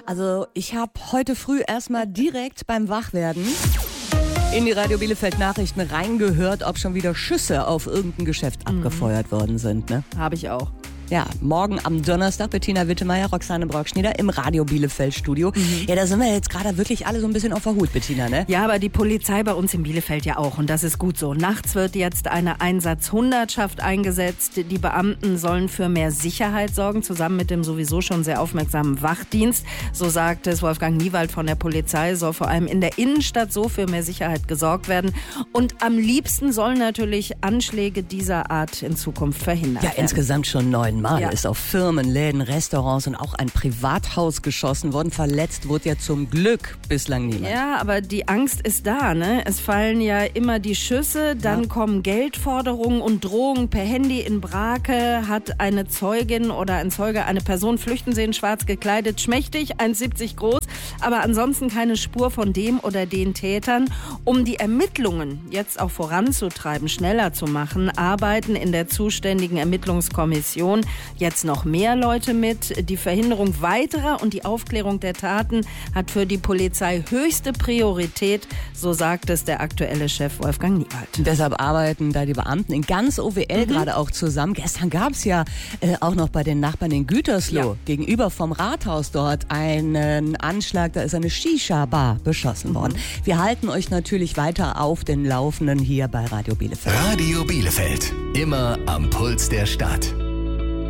Also ich habe heute früh erstmal direkt beim Wachwerden in die Radio Bielefeld Nachrichten reingehört, ob schon wieder Schüsse auf irgendein Geschäft abgefeuert worden sind. Ne? Habe ich auch. Ja, morgen am Donnerstag Bettina Wittemeyer, Roxane Brockschneider im Radio Bielefeld Studio. Ja, da sind wir jetzt gerade wirklich alle so ein bisschen auf der Hut, Bettina, ne? Ja, aber die Polizei bei uns in Bielefeld ja auch und das ist gut so. Nachts wird jetzt eine Einsatzhundertschaft eingesetzt. Die Beamten sollen für mehr Sicherheit sorgen, zusammen mit dem sowieso schon sehr aufmerksamen Wachdienst. So sagt es Wolfgang Niewald von der Polizei, soll vor allem in der Innenstadt so für mehr Sicherheit gesorgt werden. Und am liebsten sollen natürlich Anschläge dieser Art in Zukunft verhindert werden. Ja, insgesamt schon 9 Mal Ja. ist auf Firmen, Läden, Restaurants und auch ein Privathaus geschossen worden. Verletzt wurde ja zum Glück bislang niemand. Ja, aber die Angst ist da, ne? Es fallen ja immer die Schüsse, dann kommen Geldforderungen und Drohungen per Handy. In Brake hat eine Zeugin oder ein Zeuge eine Person flüchten sehen, schwarz gekleidet, schmächtig, 1,70 groß, aber ansonsten keine Spur von dem oder den Tätern. Um die Ermittlungen jetzt auch voranzutreiben, schneller zu machen, arbeiten in der zuständigen Ermittlungskommission jetzt noch mehr Leute mit. Die Verhinderung weiterer und die Aufklärung der Taten hat für die Polizei höchste Priorität, so sagt es der aktuelle Chef Wolfgang Niewald. Deshalb arbeiten da die Beamten in ganz OWL gerade auch zusammen. Gestern gab es ja auch noch bei den Nachbarn in Gütersloh gegenüber vom Rathaus dort einen Anschlag. Da ist eine Shisha-Bar beschossen worden. Wir halten euch natürlich weiter auf den Laufenden hier bei Radio Bielefeld. Radio Bielefeld. Immer am Puls der Stadt.